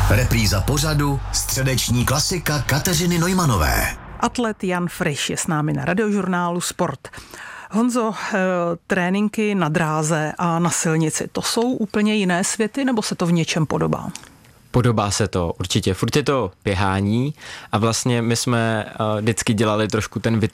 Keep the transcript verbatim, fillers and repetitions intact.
Repríza pořadu středeční klasika Kateřiny Neumanové. Atlet Jan Friš je s námi na Radiožurnálu Sport. Honzo, tréninky na dráze a na silnici, to jsou úplně jiné světy, nebo se to v něčem podobá? Podobá se to určitě. Furt je to běhání a vlastně my jsme vždycky dělali trošku ten